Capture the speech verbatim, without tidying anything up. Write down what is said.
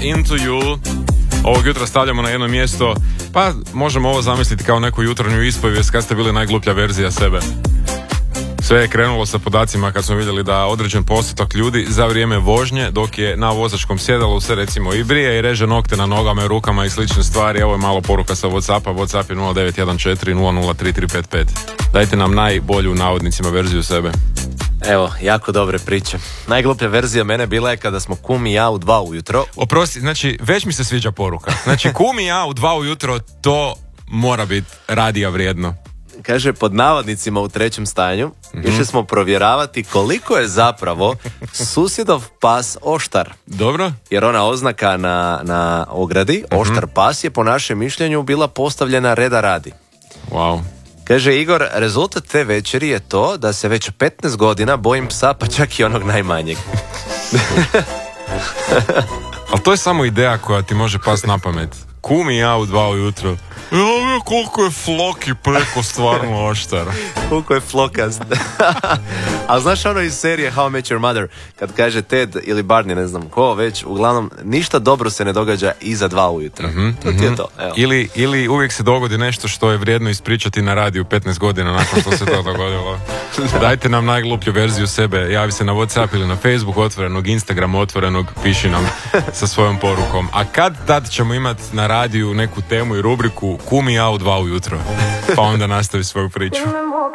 Into You. Ovog jutra stavljamo na jedno mjesto, pa možemo ovo zamisliti kao neku jutarnju ispovijest kad ste bili najgluplja verzija sebe. Sve je krenulo sa podacima kad smo vidjeli da određen postotak ljudi za vrijeme vožnje, dok je na vozačkom sjedalu, se recimo i brije i reže nokte na nogama i rukama i slične stvari. Evo je malo poruka sa Whatsappa. Whatsapp je nula devet jedan četiri nula nula tri tri pet pet. Dajte nam najbolju, navodnicima, verziju sebe. Evo, jako dobre priče. Najgluplja verzija mene bila je kada smo kum i ja u dva ujutro. Oprosti, znači, već mi se sviđa poruka. Znači, kum i ja u dva ujutro, to mora biti radija vrijedno. Kaže, pod navodnicima u trećem stanju, mm-hmm. išli smo provjeravati koliko je zapravo susjedov pas oštar. Dobro. Jer ona oznaka na, na ogradi, mm-hmm. oštar pas, je po našem mišljenju bila postavljena reda radi. Wow. Kaže Igor, rezultat te večeri je to da se već petnaest godina bojim psa, pa čak i onog najmanjeg. Ali to je samo ideja koja ti može past na pamet. Kum i ja u dva ujutro. Ja, koliko je Floki preko stvarno oštar. Koliko je Flokast. Ali znaš ono iz serije How I Met Your Mother, kad kaže Ted ili Barney, ne znam ko, već uglavnom ništa dobro se ne događa iza dva ujutro. Mm-hmm, to ti je to. Evo. Ili, ili uvijek se dogodi nešto što je vrijedno ispričati na radiju petnaest godina nakon što se to dogodilo. Dajte nam najgluplju verziju sebe, javi se na Whatsapp ili na Facebook otvorenog, Instagram otvorenog, piši nam sa svojom porukom. A kad tad ćemo imati na radiju neku temu i rubriku Kum i ja u dva ujutro, pa onda nastavi svoju priču.